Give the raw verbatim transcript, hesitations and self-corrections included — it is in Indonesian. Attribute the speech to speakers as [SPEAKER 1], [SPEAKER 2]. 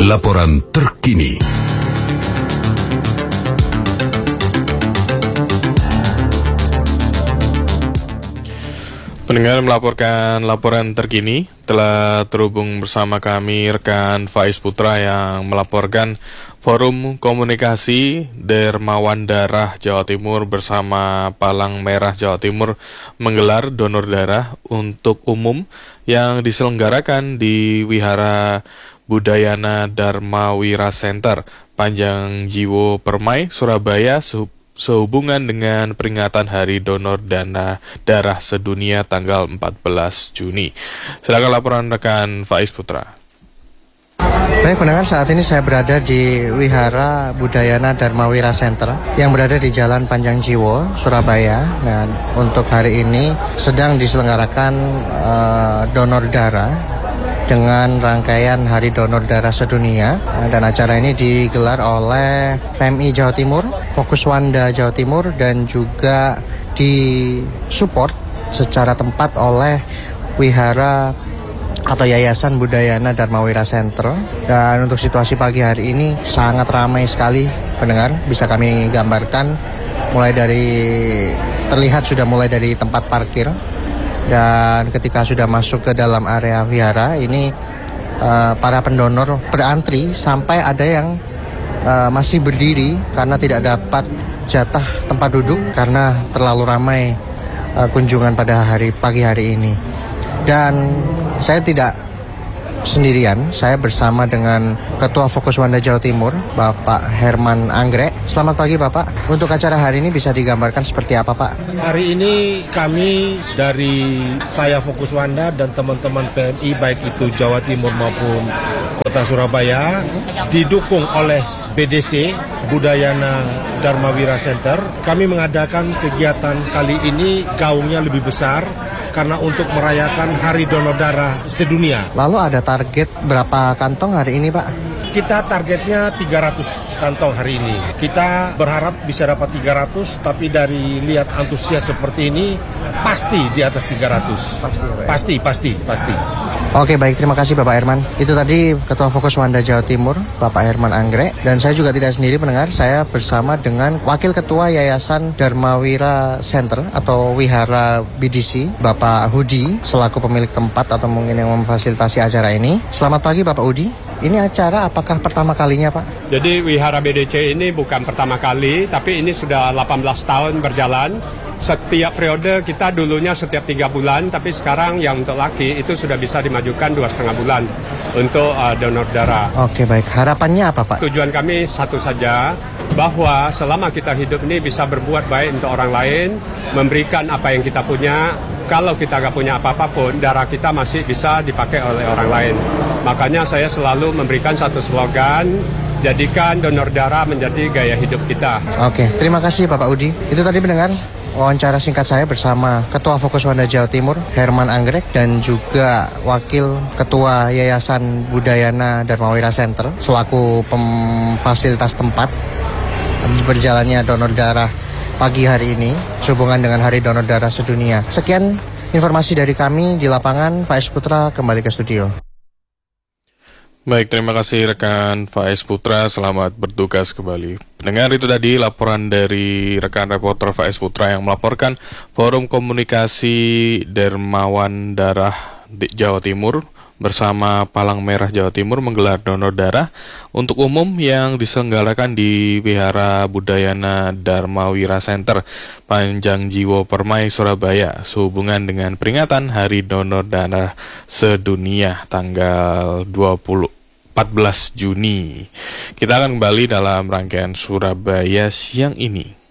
[SPEAKER 1] Laporan terkini.
[SPEAKER 2] Pendengar melaporkan laporan terkini. Telah terhubung bersama kami rekan Faiz Putra yang melaporkan Forum Komunikasi Dermawan Darah Jawa Timur bersama Palang Merah Jawa Timur menggelar donor darah untuk umum yang diselenggarakan di Wihara Budayana Dharma Wira Center, Panjang Jiwo Permai, Surabaya, sehubungan dengan peringatan Hari Donor Dana Darah Sedunia tanggal empat belas Juni. Silakan laporan rekan Faiz Putra.
[SPEAKER 3] Baik pendengar, saat ini saya berada di Wihara Budayana Dharma Wira Center yang berada di Jalan Panjang Jiwo, Surabaya. Dan untuk hari ini sedang diselenggarakan uh, donor darah dengan rangkaian Hari Donor Darah Sedunia, dan acara ini digelar oleh P M I Jawa Timur, Fokus Wanda Jawa Timur, dan juga disupport secara tempat oleh Wihara atau Yayasan Budayana Dharma Wira Center. Dan untuk situasi pagi hari ini sangat ramai sekali pendengar, bisa kami gambarkan mulai dari terlihat sudah mulai dari tempat parkir. Dan ketika sudah masuk ke dalam area wihara ini, uh, para pendonor berantri sampai ada yang uh, masih berdiri karena tidak dapat jatah tempat duduk karena terlalu ramai uh, kunjungan pada hari pagi hari ini. Dan saya tidak sendirian, saya bersama dengan Ketua Fokus Wanda Jawa Timur, Bapak Herman Anggrek. Selamat pagi Bapak. Untuk acara hari ini bisa digambarkan seperti apa Pak?
[SPEAKER 4] Hari ini kami dari saya Fokus Wanda dan teman-teman P M I baik itu Jawa Timur maupun Kota Surabaya didukung oleh B D C Budayana Dharma Wira Center. Kami mengadakan kegiatan kali ini gaungnya lebih besar karena untuk merayakan Hari Donor Darah Sedunia.
[SPEAKER 3] Lalu ada target berapa kantong hari ini Pak?
[SPEAKER 4] Kita targetnya tiga ratus kantong hari ini. Kita berharap bisa dapat tiga ratus, tapi dari lihat antusias seperti ini pasti di atas tiga ratus. Pasti, pasti, pasti.
[SPEAKER 3] Oke baik, terima kasih Bapak Herman. Itu tadi Ketua Fokus Wanda Jawa Timur, Bapak Herman Anggrek. Dan saya juga tidak sendiri pendengar, saya bersama dengan Wakil Ketua Yayasan Dharma Wira Center atau Wihara B D C, Bapak Hudi, selaku pemilik tempat atau mungkin yang memfasilitasi acara ini. Selamat pagi Bapak Hudi. Ini acara apakah pertama kalinya Pak?
[SPEAKER 5] Jadi Wihara B D C ini bukan pertama kali, tapi ini sudah delapan belas tahun berjalan. Setiap periode kita dulunya setiap tiga bulan, tapi sekarang yang untuk laki itu sudah bisa dimajukan dua setengah bulan untuk uh, donor darah.
[SPEAKER 3] Oke baik, harapannya apa Pak?
[SPEAKER 5] Tujuan kami satu saja, bahwa selama kita hidup ini bisa berbuat baik untuk orang lain, memberikan apa yang kita punya. Kalau kita nggak punya apa-apa pun, darah kita masih bisa dipakai oleh orang lain. Makanya saya selalu memberikan satu slogan, jadikan donor darah menjadi gaya hidup kita.
[SPEAKER 3] Oke, terima kasih Bapak Udi. Itu tadi mendengar wawancara singkat saya bersama Ketua Fokus Wanda Jawa Timur, Herman Anggrek, dan juga Wakil Ketua Yayasan Budayana Dharma Wira Center, selaku pemfasilitas tempat berjalannya donor darah pagi hari ini, sehubungan dengan Hari Donor Darah Sedunia. Sekian informasi dari kami di lapangan. Faiz Putra kembali ke studio.
[SPEAKER 2] Baik, terima kasih rekan Faiz Putra, selamat bertugas kembali. Pendengar, itu tadi laporan dari rekan reporter Faiz Putra yang melaporkan Forum Komunikasi Dermawan Darah di Jawa Timur bersama Palang Merah Jawa Timur menggelar donor darah untuk umum yang diselenggarakan di Wihara Budayana Dharma Wira Center, Panjang Jiwo Permai, Surabaya, sehubungan dengan peringatan Hari Donor Darah Sedunia tanggal dua puluh empat belas Juni. Kita akan kembali dalam rangkaian Surabaya siang ini.